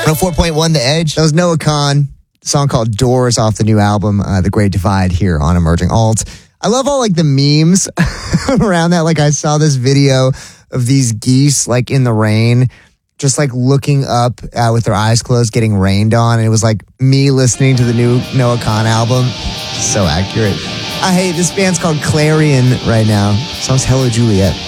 104.1 The Edge. That was Noah Kahan. Song called Doors off the new album, The Great Divide, here on Emerging Alt. I love all like the memes around that. Like I saw this video of these geese like in the rain, just like looking up with their eyes closed, getting rained on. And it was like me listening to the new Noah Kahan album. So accurate. Hey, this band's called Clarion right now. Song's Hello Juliet.